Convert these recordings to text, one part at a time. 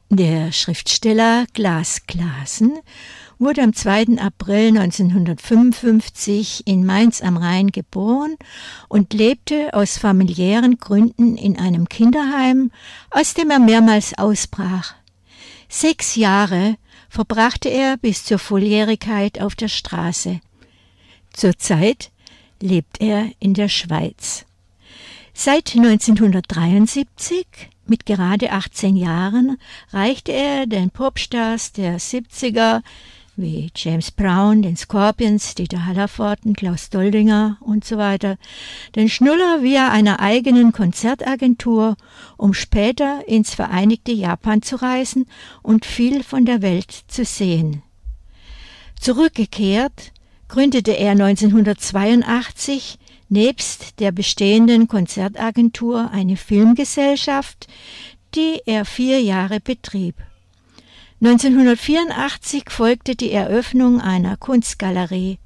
Der Schriftsteller Glas Clasen wurde am 2. April 1955 in Mainz am Rhein geboren und lebte aus familiären Gründen in einem Kinderheim, aus dem er mehrmals ausbrach. 6 Jahre verbrachte er bis zur Volljährigkeit auf der Straße. Zurzeit lebt er in der Schweiz. Seit 1973, mit gerade 18 Jahren, reichte er den Popstars der 70er wie James Brown, den Scorpions, Dieter Hallervorden, Klaus Doldinger usw. den Schnuller via einer eigenen Konzertagentur, um später ins vereinigte Japan zu reisen und viel von der Welt zu sehen. Zurückgekehrt gründete er 1982 nebst der bestehenden Konzertagentur eine Filmgesellschaft, die er 4 Jahre betrieb. 1984 folgte die Eröffnung einer Kunstgalerie.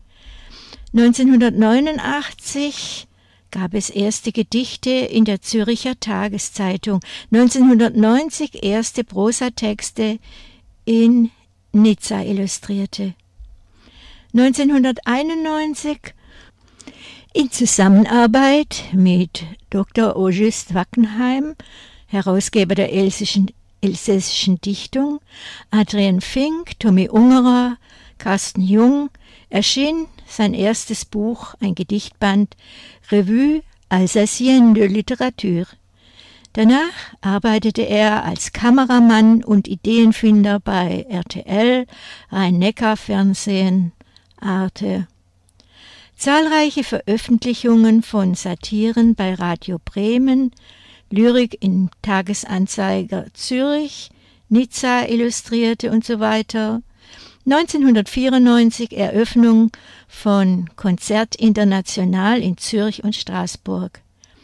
1989 gab es erste Gedichte in der Zürcher Tageszeitung, 1990 erste Prosatexte in Nizza Illustrierte. 1991 in Zusammenarbeit mit Dr. Auguste Wackenheim, Herausgeber der elsässischen Dichtung, Adrian Fink, Tommy Ungerer, Carsten Jung, erschien sein erstes Buch, ein Gedichtband, Revue Alsacienne de Littérature. Danach arbeitete er als Kameramann und Ideenfinder bei RTL, Rhein-Neckar-Fernsehen, Arte. Zahlreiche Veröffentlichungen von Satiren bei Radio Bremen, Lyrik im Tagesanzeiger Zürich, Nizza Illustrierte usw. 1994 Eröffnung von Konzert International in Zürich und Straßburg.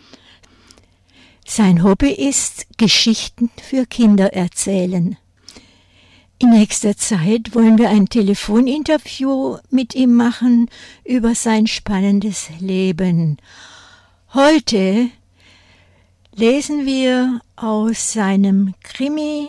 Sein Hobby ist Geschichten für Kinder erzählen. In nächster Zeit wollen wir ein Telefoninterview mit ihm machen über sein spannendes Leben. Heute lesen wir aus seinem Krimi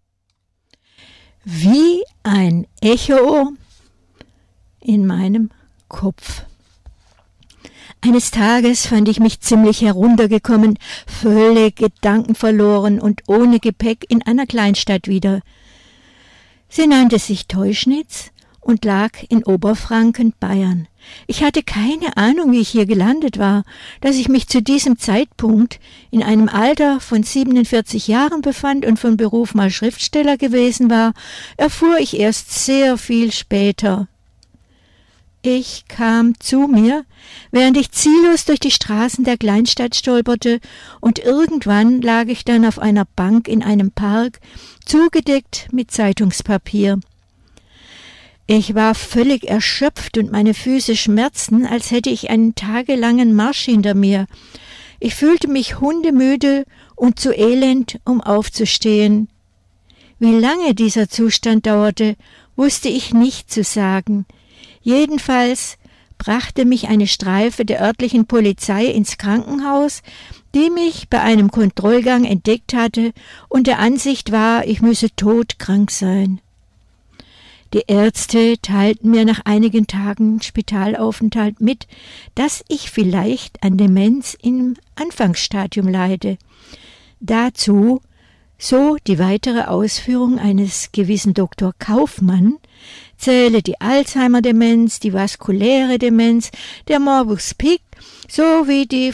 Wie ein Echo in meinem Kopf. Eines Tages fand ich mich ziemlich heruntergekommen, völlig gedankenverloren und ohne Gepäck in einer Kleinstadt wieder. Sie nannte sich Teuschnitz und lag in Oberfranken, Bayern. Ich hatte keine Ahnung, wie ich hier gelandet war. Dass ich mich zu diesem Zeitpunkt in einem Alter von 47 Jahren befand und von Beruf mal Schriftsteller gewesen war, erfuhr ich erst sehr viel später. Ich kam zu mir, während ich ziellos durch die Straßen der Kleinstadt stolperte, und irgendwann lag ich dann auf einer Bank in einem Park, zugedeckt mit Zeitungspapier. Ich war völlig erschöpft und meine Füße schmerzten, als hätte ich einen tagelangen Marsch hinter mir. Ich fühlte mich hundemüde und zu elend, um aufzustehen. Wie lange dieser Zustand dauerte, wusste ich nicht zu sagen. Jedenfalls brachte mich eine Streife der örtlichen Polizei ins Krankenhaus, die mich bei einem Kontrollgang entdeckt hatte und der Ansicht war, ich müsse todkrank sein. Die Ärzte teilten mir nach einigen Tagen Spitalaufenthalt mit, dass ich vielleicht an Demenz im Anfangsstadium leide. Dazu, so die weitere Ausführung eines gewissen Dr. Kaufmann, zähle die Alzheimer-Demenz, die vaskuläre Demenz, der Morbus Pick sowie die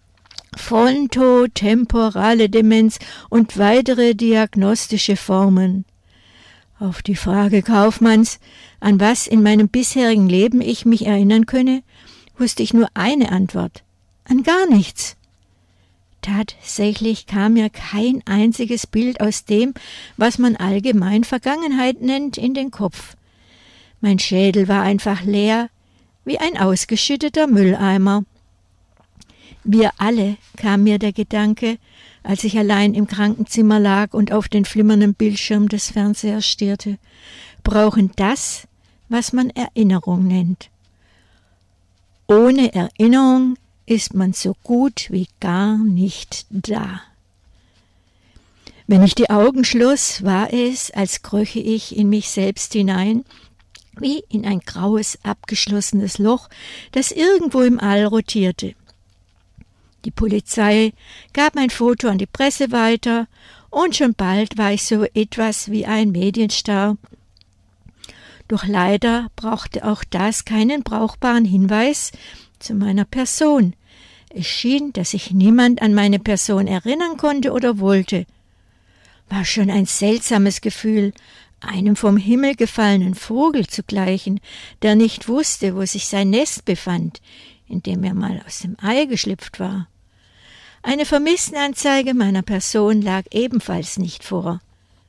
frontotemporale Demenz und weitere diagnostische Formen. Auf die Frage Kaufmanns, an was in meinem bisherigen Leben ich mich erinnern könne, wusste ich nur eine Antwort: an gar nichts. Tatsächlich kam mir kein einziges Bild aus dem, was man allgemein Vergangenheit nennt, in den Kopf. Mein Schädel war einfach leer, wie ein ausgeschütteter Mülleimer. Wir alle, kam mir der Gedanke, als ich allein im Krankenzimmer lag und auf den flimmernden Bildschirm des Fernsehers stierte, brauchen das, was man Erinnerung nennt. Ohne Erinnerung ist man so gut wie gar nicht da. Wenn ich die Augen schloss, war es, als kröche ich in mich selbst hinein, wie in ein graues, abgeschlossenes Loch, das irgendwo im All rotierte. Die Polizei gab mein Foto an die Presse weiter, und schon bald war ich so etwas wie ein Medienstar. Doch leider brauchte auch das keinen brauchbaren Hinweis zu meiner Person. Es schien, dass sich niemand an meine Person erinnern konnte oder wollte. War schon ein seltsames Gefühl, einem vom Himmel gefallenen Vogel zu gleichen, der nicht wusste, wo sich sein Nest befand, in dem er mal aus dem Ei geschlüpft war. Eine Vermisstenanzeige meiner Person lag ebenfalls nicht vor.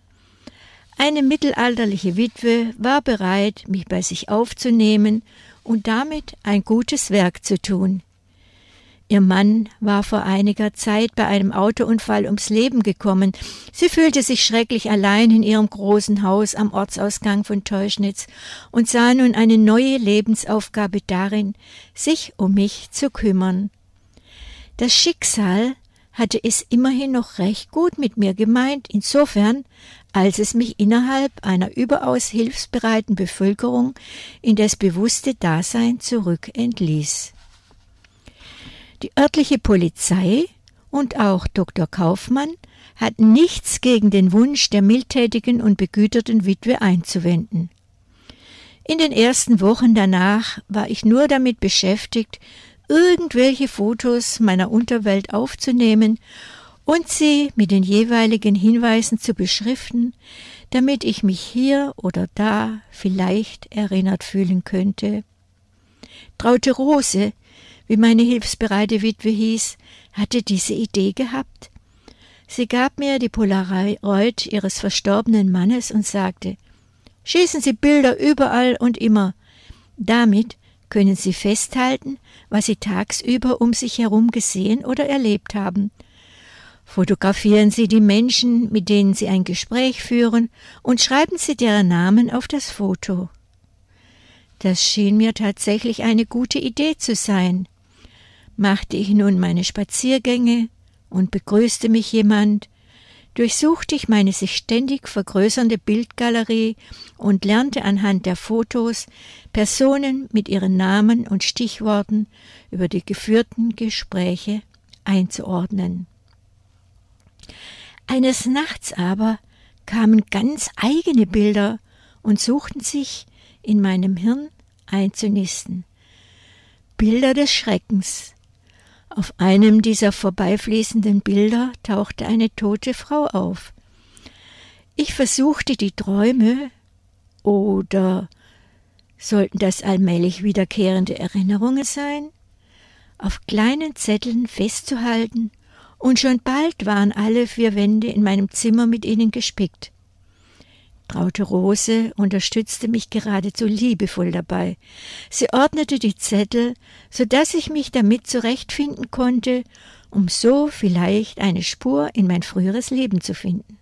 Eine mittelalterliche Witwe war bereit, mich bei sich aufzunehmen und damit ein gutes Werk zu tun. Ihr Mann war vor einiger Zeit bei einem Autounfall ums Leben gekommen. Sie fühlte sich schrecklich allein in ihrem großen Haus am Ortsausgang von Teuschnitz und sah nun eine neue Lebensaufgabe darin, sich um mich zu kümmern. Das Schicksal hatte es immerhin noch recht gut mit mir gemeint, insofern, als es mich innerhalb einer überaus hilfsbereiten Bevölkerung in das bewusste Dasein zurückentließ. Die örtliche Polizei und auch Dr. Kaufmann hatten nichts gegen den Wunsch der mildtätigen und begüterten Witwe einzuwenden. In den ersten Wochen danach war ich nur damit beschäftigt, irgendwelche Fotos meiner Unterwelt aufzunehmen und sie mit den jeweiligen Hinweisen zu beschriften, damit ich mich hier oder da vielleicht erinnert fühlen könnte. Traute Rose, wie meine hilfsbereite Witwe hieß, hatte diese Idee gehabt. Sie gab mir die Polaroid ihres verstorbenen Mannes und sagte: »Schießen Sie Bilder überall und immer. Damit können Sie festhalten, was Sie tagsüber um sich herum gesehen oder erlebt haben. Fotografieren Sie die Menschen, mit denen Sie ein Gespräch führen, und schreiben Sie deren Namen auf das Foto.« Das schien mir tatsächlich eine gute Idee zu sein. Machte ich nun meine Spaziergänge und begrüßte mich jemand, durchsuchte ich meine sich ständig vergrößernde Bildgalerie und lernte anhand der Fotos Personen mit ihren Namen und Stichworten über die geführten Gespräche einzuordnen. Eines Nachts aber kamen ganz eigene Bilder und suchten sich in meinem Hirn einzunisten. Bilder des Schreckens. Auf einem dieser vorbeifließenden Bilder tauchte eine tote Frau auf. Ich versuchte die Träume, oder sollten das allmählich wiederkehrende Erinnerungen sein, auf kleinen Zetteln festzuhalten, und schon bald waren alle 4 Wände in meinem Zimmer mit ihnen gespickt. Traute Rose unterstützte mich geradezu liebevoll dabei. Sie ordnete die Zettel, so dass ich mich damit zurechtfinden konnte, um so vielleicht eine Spur in mein früheres Leben zu finden.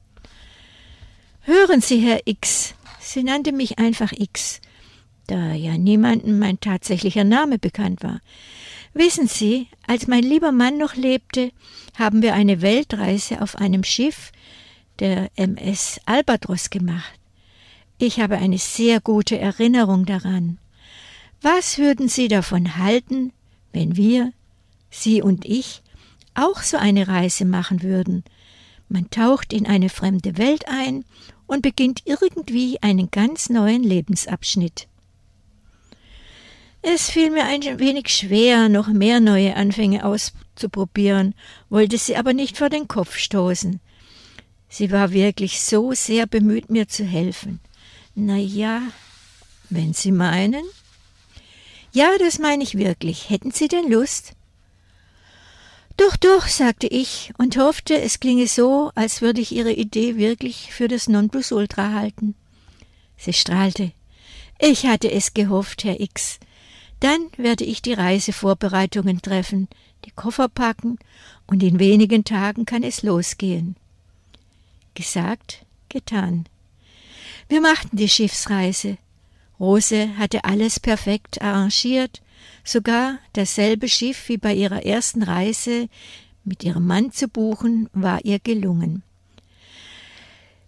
»Hören Sie, Herr X«, sie nannte mich einfach X, da ja niemandem mein tatsächlicher Name bekannt war. »Wissen Sie, als mein lieber Mann noch lebte, haben wir eine Weltreise auf einem Schiff, der MS Albatros, gemacht. Ich habe eine sehr gute Erinnerung daran. Was würden Sie davon halten, wenn wir, Sie und ich, auch so eine Reise machen würden? Man taucht in eine fremde Welt ein und beginnt irgendwie einen ganz neuen Lebensabschnitt.« Es fiel mir ein wenig schwer, noch mehr neue Anfänge auszuprobieren, wollte sie aber nicht vor den Kopf stoßen. Sie war wirklich so sehr bemüht, mir zu helfen. »Na ja, wenn Sie meinen?« »Ja, das meine ich wirklich. Hätten Sie denn Lust?« »Doch«, sagte ich und hoffte, es klinge so, als würde ich Ihre Idee wirklich für das Nonplusultra halten. Sie strahlte. »Ich hatte es gehofft, Herr X. Dann werde ich die Reisevorbereitungen treffen, die Koffer packen, und in wenigen Tagen kann es losgehen.« Gesagt, getan. Wir machten die Schiffsreise. Rose hatte alles perfekt arrangiert, sogar dasselbe Schiff wie bei ihrer ersten Reise mit ihrem Mann zu buchen, war ihr gelungen.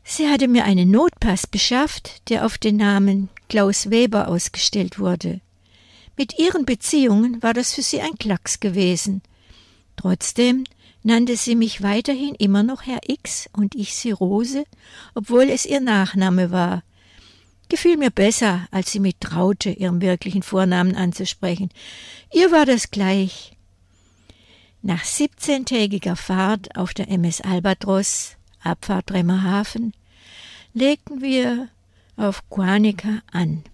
Sie hatte mir einen Notpass beschafft, der auf den Namen Klaus Weber ausgestellt wurde. Mit ihren Beziehungen war das für sie ein Klacks gewesen. Trotzdem nannte sie mich weiterhin immer noch Herr X und ich sie Rose, obwohl es ihr Nachname war. Gefiel mir besser, als sie mich traute, ihren wirklichen Vornamen anzusprechen. Ihr war das gleich. Nach 17-tägiger Fahrt auf der MS Albatros, Abfahrt Bremerhaven, legten wir auf Guernica an.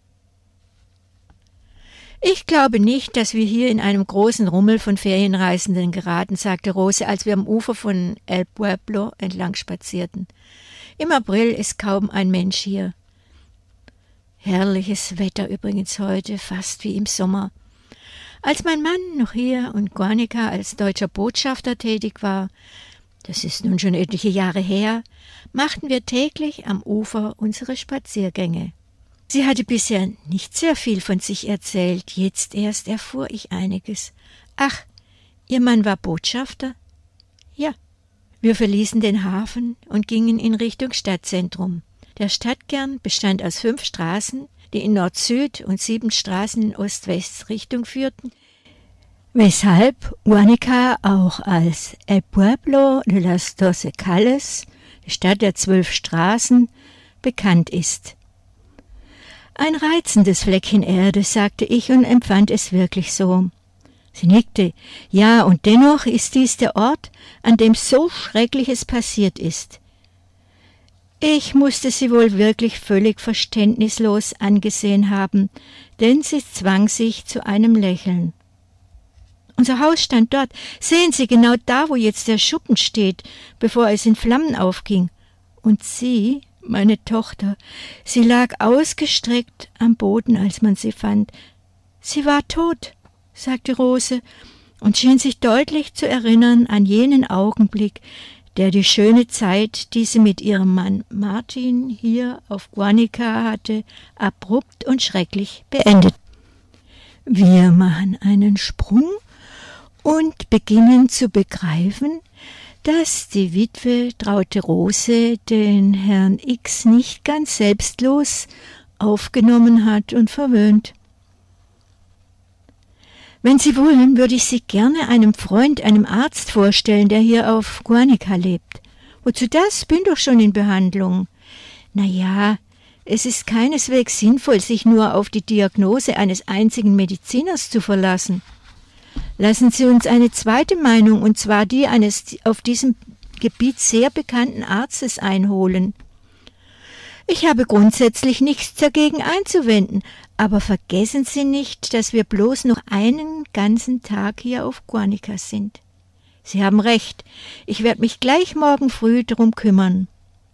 »Ich glaube nicht, dass wir hier in einem großen Rummel von Ferienreisenden geraten«, sagte Rose, als wir am Ufer von El Pueblo entlang spazierten. »Im April ist kaum ein Mensch hier.« Herrliches Wetter übrigens heute, fast wie im Sommer. Als mein Mann noch hier in Guernica als deutscher Botschafter tätig war, das ist nun schon etliche Jahre her, machten wir täglich am Ufer unsere Spaziergänge. Sie hatte bisher nicht sehr viel von sich erzählt, jetzt erst erfuhr ich einiges. »Ach, Ihr Mann war Botschafter?« »Ja.« Wir verließen den Hafen und gingen in Richtung Stadtzentrum. Der Stadtkern bestand aus 5 Straßen, die in Nord-Süd und 7 Straßen in Ost-West-Richtung führten, weshalb Guernica auch als El Pueblo de las 12 Calles, die Stadt der 12 Straßen, bekannt ist. Ein reizendes Fleckchen Erde, sagte ich und empfand es wirklich so. Sie nickte. Ja, und dennoch ist dies der Ort, an dem so Schreckliches passiert ist. Ich musste sie wohl wirklich völlig verständnislos angesehen haben, denn sie zwang sich zu einem Lächeln. Unser Haus stand dort. Sehen Sie, genau da, wo jetzt der Schuppen steht, bevor es in Flammen aufging. Und sie, meine Tochter, sie lag ausgestreckt am Boden, als man sie fand. Sie war tot, sagte Rose und schien sich deutlich zu erinnern an jenen Augenblick, der die schöne Zeit, die sie mit ihrem Mann Martin hier auf Guernica hatte, abrupt und schrecklich beendet. Wir machen einen Sprung und beginnen zu begreifen, dass die Witwe Traute Rose den Herrn X nicht ganz selbstlos aufgenommen hat und verwöhnt. Wenn Sie wollen, würde ich Sie gerne einem Freund, einem Arzt vorstellen, der hier auf Guernica lebt. Wozu das? Bin doch schon in Behandlung. Na ja, es ist keineswegs sinnvoll, sich nur auf die Diagnose eines einzigen Mediziners zu verlassen. Lassen Sie uns eine zweite Meinung, und zwar die eines auf diesem Gebiet sehr bekannten Arztes einholen. Ich habe grundsätzlich nichts dagegen einzuwenden, aber vergessen Sie nicht, dass wir bloß noch einen ganzen Tag hier auf Guernica sind. Sie haben recht, ich werde mich gleich morgen früh darum kümmern.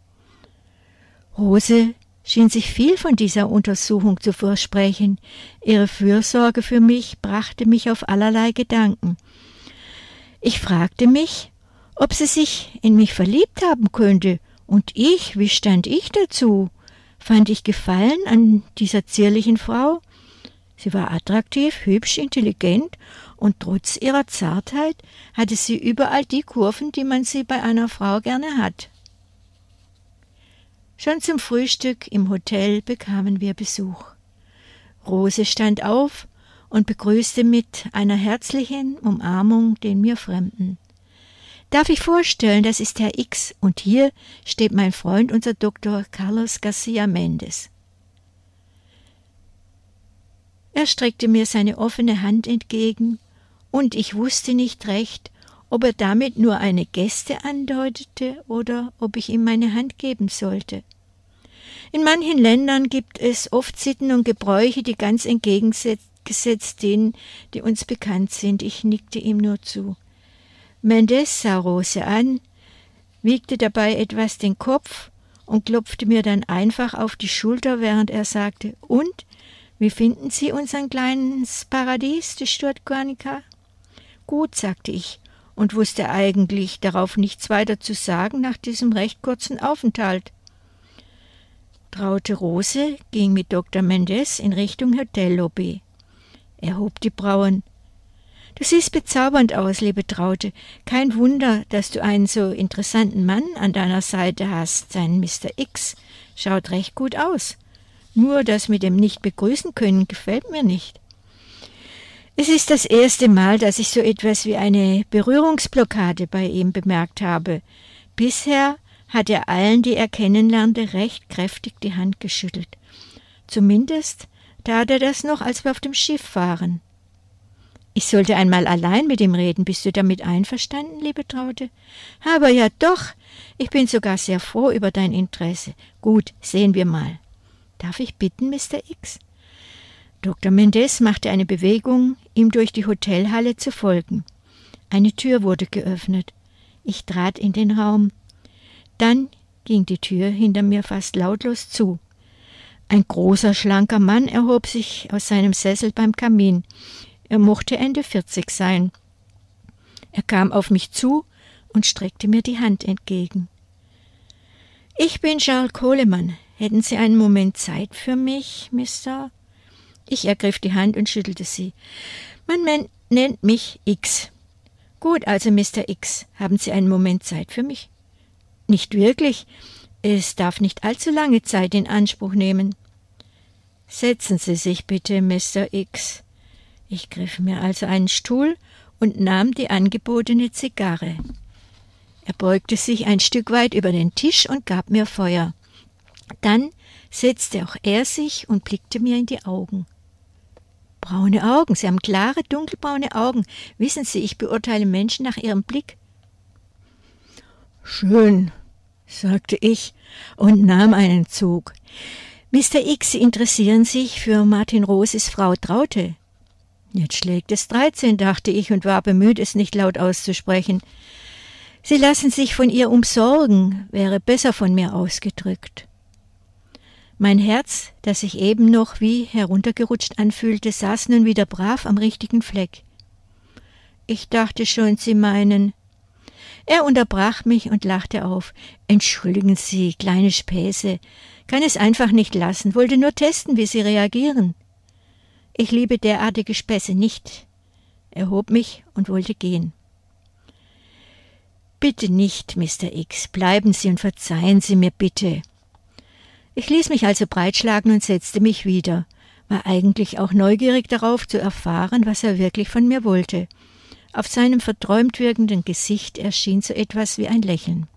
Rose schien sich viel von dieser Untersuchung zu versprechen. Ihre Fürsorge für mich brachte mich auf allerlei Gedanken. Ich fragte mich, ob sie sich in mich verliebt haben könnte, und ich, wie stand ich dazu? Fand ich Gefallen an dieser zierlichen Frau? Sie war attraktiv, hübsch, intelligent, und trotz ihrer Zartheit hatte sie überall die Kurven, die man sie bei einer Frau gerne hat. Schon zum Frühstück im Hotel bekamen wir Besuch. Rose stand auf und begrüßte mit einer herzlichen Umarmung den mir Fremden. »Darf ich vorstellen, das ist Herr X, und hier steht mein Freund, unser Dr. Carlos Garcia Mendez.« Er streckte mir seine offene Hand entgegen, und ich wusste nicht recht, ob er damit nur eine Geste andeutete oder ob ich ihm meine Hand geben sollte. In manchen Ländern gibt es oft Sitten und Gebräuche, die ganz entgegengesetzt denen, die uns bekannt sind. Ich nickte ihm nur zu. Mendez sah Rose an, wiegte dabei etwas den Kopf und klopfte mir dann einfach auf die Schulter, während er sagte, »Und, wie finden Sie unser kleines Paradies, die Stadt Guernica?« »Gut«, sagte ich und wusste eigentlich darauf nichts weiter zu sagen nach diesem recht kurzen Aufenthalt. Traute Rose ging mit Dr. Mendez in Richtung Hotellobby. Er hob die Brauen. Du siehst bezaubernd aus, liebe Traute. Kein Wunder, dass du einen so interessanten Mann an deiner Seite hast. Sein Mr. X schaut recht gut aus. Nur das mit dem Nicht-Begrüßen-Können gefällt mir nicht. Es ist das erste Mal, dass ich so etwas wie eine Berührungsblockade bei ihm bemerkt habe. Bisher hat er allen, die er kennenlernte, recht kräftig die Hand geschüttelt. Zumindest tat er das noch, als wir auf dem Schiff waren. Ich sollte einmal allein mit ihm reden. Bist du damit einverstanden, liebe Traute? Aber ja doch, ich bin sogar sehr froh über dein Interesse. Gut, sehen wir mal. Darf ich bitten, Mr. X? Dr. Mendez machte eine Bewegung, ihm durch die Hotelhalle zu folgen. Eine Tür wurde geöffnet. Ich trat in den Raum. Dann ging die Tür hinter mir fast lautlos zu. Ein großer, schlanker Mann erhob sich aus seinem Sessel beim Kamin. Er mochte Ende 40 sein. Er kam auf mich zu und streckte mir die Hand entgegen. »Ich bin Charles Coleman. Hätten Sie einen Moment Zeit für mich, Mr.« Ich ergriff die Hand und schüttelte sie. »Man nennt mich X.« »Gut, also Mr. X, haben Sie einen Moment Zeit für mich?« »Nicht wirklich. Es darf nicht allzu lange Zeit in Anspruch nehmen.« »Setzen Sie sich bitte, Mr. X.« Ich griff mir also einen Stuhl und nahm die angebotene Zigarre. Er beugte sich ein Stück weit über den Tisch und gab mir Feuer. Dann setzte auch er sich und blickte mir in die Augen. »Braune Augen, Sie haben klare, dunkelbraune Augen. Wissen Sie, ich beurteile Menschen nach ihrem Blick.« »Schön«, sagte ich und nahm einen Zug. »Mr. X, Sie interessieren sich für Martin Roses Frau Traute?« »Jetzt schlägt es 13«, dachte ich und war bemüht, es nicht laut auszusprechen. »Sie lassen sich von ihr umsorgen«, wäre besser von mir ausgedrückt. Mein Herz, das sich eben noch wie heruntergerutscht anfühlte, saß nun wieder brav am richtigen Fleck. Ich dachte schon, Sie meinen. Er unterbrach mich und lachte auf. »Entschuldigen Sie, kleine Späße. Kann es einfach nicht lassen, wollte nur testen, wie Sie reagieren.« »Ich liebe derartige Späße nicht.« Er hob mich und wollte gehen. »Bitte nicht, Mr. X, bleiben Sie und verzeihen Sie mir bitte.« Ich ließ mich also breitschlagen und setzte mich wieder, war eigentlich auch neugierig darauf zu erfahren, was er wirklich von mir wollte. Auf seinem verträumt wirkenden Gesicht erschien so etwas wie ein Lächeln.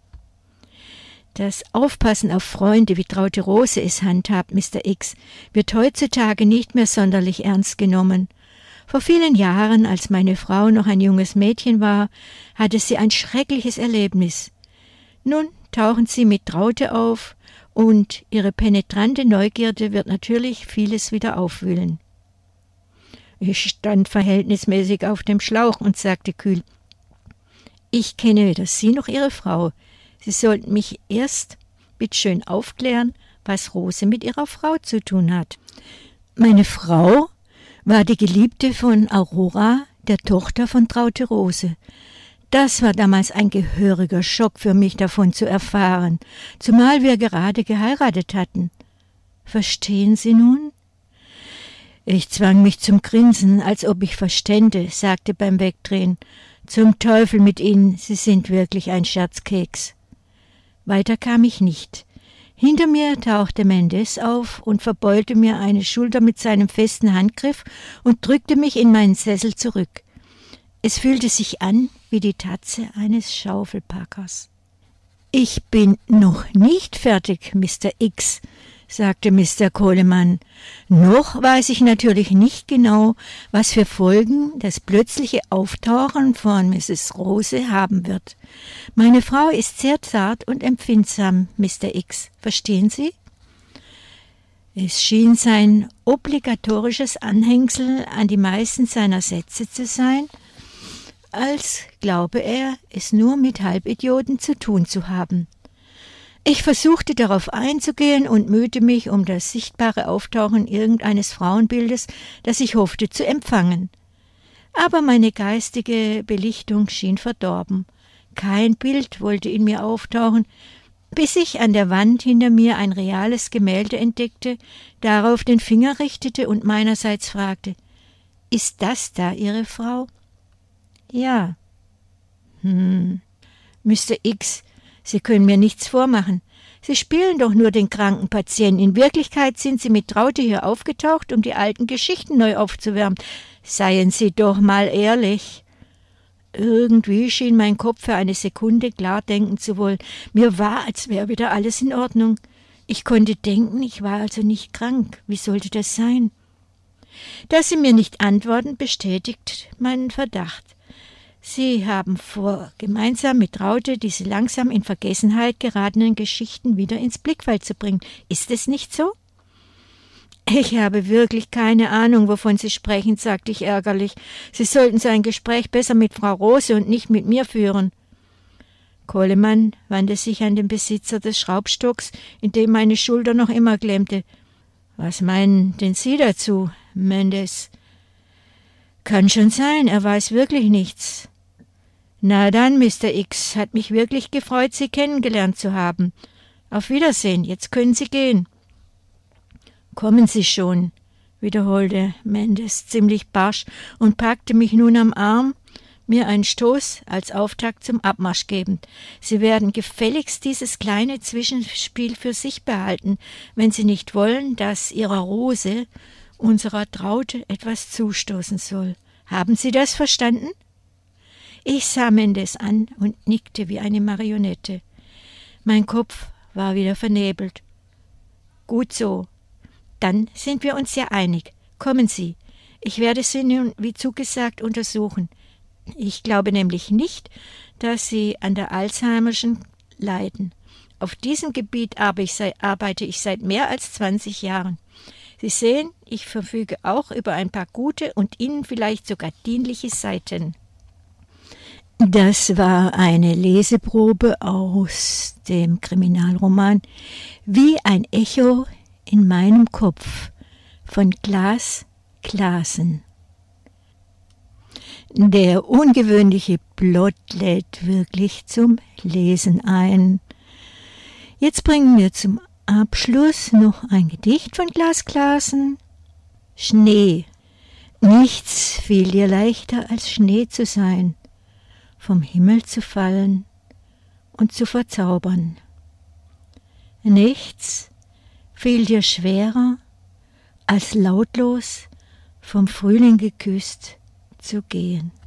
»Das Aufpassen auf Freunde, wie Traute Rose es handhabt, Mr. X, wird heutzutage nicht mehr sonderlich ernst genommen. Vor vielen Jahren, als meine Frau noch ein junges Mädchen war, hatte sie ein schreckliches Erlebnis. Nun tauchen Sie mit Traute auf, und Ihre penetrante Neugierde wird natürlich vieles wieder aufwühlen.« Ich stand verhältnismäßig auf dem Schlauch und sagte kühl: »Ich kenne weder Sie noch Ihre Frau. Sie sollten mich erst bitteschön aufklären, was Rose mit ihrer Frau zu tun hat.« Meine Frau war die Geliebte von Aurora, der Tochter von Traute Rose. Das war damals ein gehöriger Schock für mich, davon zu erfahren, zumal wir gerade geheiratet hatten. Verstehen Sie nun? Ich zwang mich zum Grinsen, als ob ich verstände, sagte beim Wegdrehen: »Zum Teufel mit Ihnen, Sie sind wirklich ein Scherzkeks.« Weiter kam ich nicht. Hinter mir tauchte Mendez auf und verbeulte mir eine Schulter mit seinem festen Handgriff und drückte mich in meinen Sessel zurück. Es fühlte sich an wie die Tatze eines Schaufelpackers. »Ich bin noch nicht fertig, Mr. X«, sagte Mr. Coleman. »Noch weiß ich natürlich nicht genau, was für Folgen das plötzliche Auftauchen von Mrs. Rose haben wird. Meine Frau ist sehr zart und empfindsam, Mr. X. Verstehen Sie?« Es schien sein obligatorisches Anhängsel an die meisten seiner Sätze zu sein, als glaube er, es nur mit Halbidioten zu tun zu haben. Ich versuchte darauf einzugehen und mühte mich um das sichtbare Auftauchen irgendeines Frauenbildes, das ich hoffte zu empfangen. Aber meine geistige Belichtung schien verdorben. Kein Bild wollte in mir auftauchen, bis ich an der Wand hinter mir ein reales Gemälde entdeckte, darauf den Finger richtete und meinerseits fragte: »Ist das da Ihre Frau?« Ja. Mr. X, Sie können mir nichts vormachen. Sie spielen doch nur den kranken Patienten. In Wirklichkeit sind Sie mit Traute hier aufgetaucht, um die alten Geschichten neu aufzuwärmen. Seien Sie doch mal ehrlich. Irgendwie schien mein Kopf für eine Sekunde klar denken zu wollen. Mir war, als wäre wieder alles in Ordnung. Ich konnte denken, ich war also nicht krank. Wie sollte das sein? Dass Sie mir nicht antworten, bestätigt meinen Verdacht. Sie haben vor, gemeinsam mit Traute diese langsam in Vergessenheit geratenen Geschichten wieder ins Blickfeld zu bringen. Ist es nicht so? Ich habe wirklich keine Ahnung, wovon Sie sprechen, sagte ich ärgerlich. Sie sollten so ein Gespräch besser mit Frau Rose und nicht mit mir führen. Coleman wandte sich an den Besitzer des Schraubstocks, in dem meine Schulter noch immer klemmte. Was meinen denn Sie dazu, Mendes? Kann schon sein, er weiß wirklich nichts. Na dann, Mr. X, hat mich wirklich gefreut, Sie kennengelernt zu haben. Auf Wiedersehen, jetzt können Sie gehen. Kommen Sie schon, wiederholte Mendes ziemlich barsch und packte mich nun am Arm, mir einen Stoß als Auftakt zum Abmarsch gebend. Sie werden gefälligst dieses kleine Zwischenspiel für sich behalten, wenn Sie nicht wollen, dass Ihrer Rose, unserer Traute, etwas zustoßen soll. Haben Sie das verstanden? Ich sah Mendes an und nickte wie eine Marionette. Mein Kopf war wieder vernebelt. Gut so. Dann sind wir uns ja einig. Kommen Sie. Ich werde Sie nun, wie zugesagt, untersuchen. Ich glaube nämlich nicht, dass Sie an der Alzheimerschen leiden. Auf diesem Gebiet arbeite ich seit mehr als 20 Jahren. Sie sehen, ich verfüge auch über ein paar gute und Ihnen vielleicht sogar dienliche Seiten. Das war eine Leseprobe aus dem Kriminalroman Wie ein Echo in meinem Kopf von Klaas Klaassen. Der ungewöhnliche Plot lädt wirklich zum Lesen ein. Jetzt bringen wir zum Abschluss noch ein Gedicht von Klaas Klaassen. Schnee. Nichts fiel dir leichter als Schnee zu sein, vom Himmel zu fallen und zu verzaubern. Nichts fiel dir schwerer, als lautlos vom Frühling geküsst zu gehen.